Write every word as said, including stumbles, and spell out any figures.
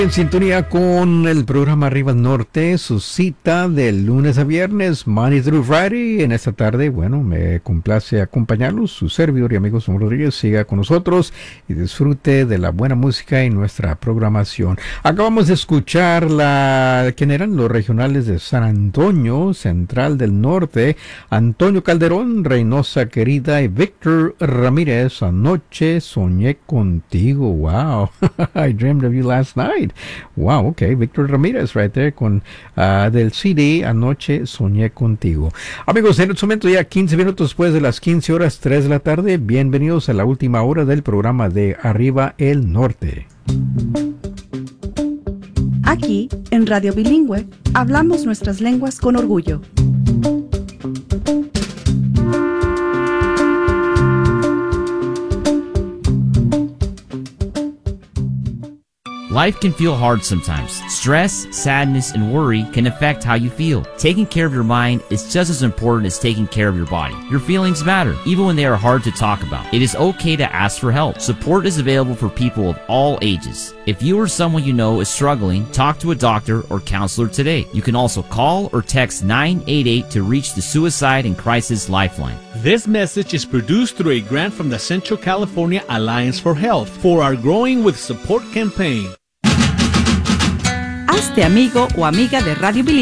En sintonía con el programa Arriba al Norte, su cita de lunes a viernes, Monday through Friday. En esta tarde, bueno, me complace acompañarlos. Su servidor y amigo Saúl Rodríguez siga con nosotros y disfrute de la buena música y nuestra programación. Acabamos de escuchar la, ¿quién eran? Los regionales de San Antonio, Central del Norte, Antonio Calderón, Reynosa Querida y Víctor Ramírez. Anoche soñé contigo. Wow. I dreamed of you last night. Wow, okay, Víctor Ramírez right there con uh, del C D Anoche Soñé Contigo. Amigos, en este momento ya quince minutos después de las quince horas, tres de la tarde, bienvenidos a la última hora del programa de Arriba el Norte. Aquí, en Radio Bilingüe, hablamos nuestras lenguas con orgullo. Life can feel hard sometimes. Stress, sadness, and worry can affect how you feel. Taking care of your mind is just as important as taking care of your body. Your feelings matter, even when they are hard to talk about. It is okay to ask for help. Support is available for people of all ages. If you or someone you know is struggling, talk to a doctor or counselor today. You can also call or text nine eight eight to reach the Suicide and Crisis Lifeline. This message is produced through a grant from the Central California Alliance for Health for our Growing with Support campaign. Hazte amigo o amiga de Radio Bilingüe